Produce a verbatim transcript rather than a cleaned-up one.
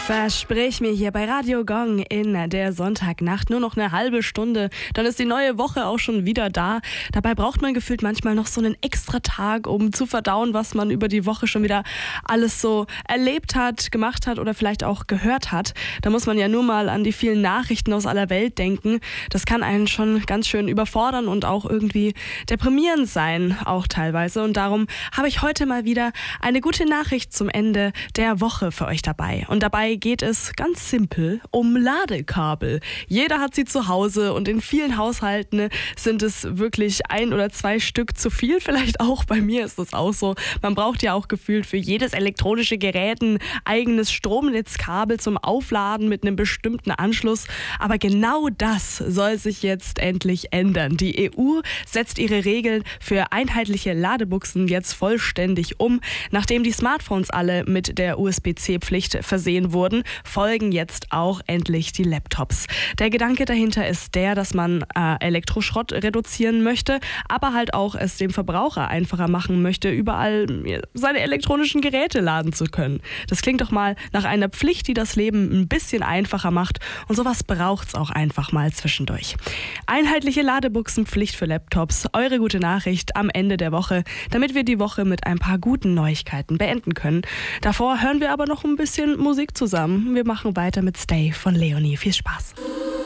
Versprich mir hier bei Radio Gong in der Sonntagnacht nur noch eine halbe Stunde. Dann ist die neue Woche auch schon wieder da. Dabei braucht man gefühlt manchmal noch so einen extra Tag, um zu verdauen, was man über die Woche schon wieder alles so erlebt hat, gemacht hat oder vielleicht auch gehört hat. Da muss man ja nur mal an die vielen Nachrichten aus aller Welt denken. Das kann einen schon ganz schön überfordern und auch irgendwie deprimierend sein, auch teilweise. Und darum habe ich heute mal wieder eine gute Nachricht zum Ende der Woche für euch dabei. Und dabei geht es ganz simpel um Ladekabel. Jeder hat sie zu Hause und in vielen Haushalten sind es wirklich ein oder zwei Stück zu viel. Vielleicht auch bei mir ist das auch so. Man braucht ja auch gefühlt für jedes elektronische Gerät ein eigenes Stromnetzkabel zum Aufladen mit einem bestimmten Anschluss. Aber genau das soll sich jetzt endlich ändern. Die E U setzt ihre Regeln für einheitliche Ladebuchsen jetzt vollständig um. Nachdem die Smartphones alle mit der U S B C-Pflicht versehen wurden, folgen jetzt auch endlich die Laptops. Der Gedanke dahinter ist der, dass man äh, Elektroschrott reduzieren möchte, aber halt auch es dem Verbraucher einfacher machen möchte, überall seine elektronischen Geräte laden zu können. Das klingt doch mal nach einer Pflicht, die das Leben ein bisschen einfacher macht, und sowas braucht's auch einfach mal zwischendurch. Einheitliche Ladebuchsenpflicht für Laptops, eure gute Nachricht am Ende der Woche, damit wir die Woche mit ein paar guten Neuigkeiten beenden können. Davor hören wir aber noch ein bisschen Musik zusammen. Wir machen weiter mit Stay von Leonie. Viel Spaß.